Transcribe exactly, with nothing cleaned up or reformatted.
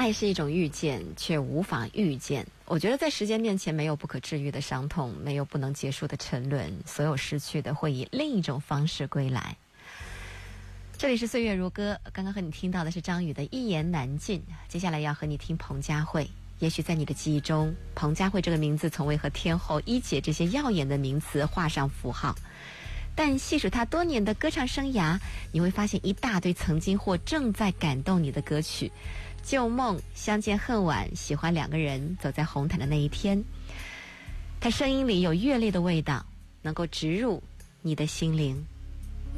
爱是一种遇见，却无法预见。我觉得在时间面前，没有不可治愈的伤痛，没有不能结束的沉沦，所有失去的会以另一种方式归来。这里是岁月如歌，刚刚和你听到的是张宇的一言难尽，接下来要和你听彭佳慧。也许在你的记忆中，彭佳慧这个名字从未和天后、一姐这些耀眼的名词画上符号，但细数她多年的歌唱生涯，你会发现一大堆曾经或正在感动你的歌曲。旧梦、相见恨晚、喜欢两个人、走在红毯的那一天，她声音里有阅历的味道，能够植入你的心灵。